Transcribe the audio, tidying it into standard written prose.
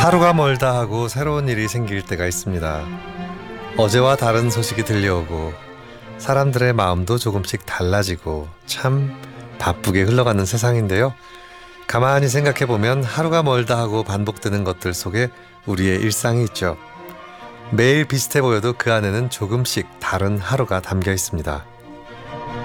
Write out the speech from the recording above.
하루가 멀다 하고 새로운 일이 생길 때가 있습니다. 어제와 다른 소식이 들려오고 사람들의 마음도 조금씩 달라지고 참 바쁘게 흘러가는 세상인데요. 가만히 생각해보면 하루가 멀다 하고 반복되는 것들 속에 우리의 일상이 있죠. 매일 비슷해 보여도 그 안에는 조금씩 다른 하루가 담겨 있습니다.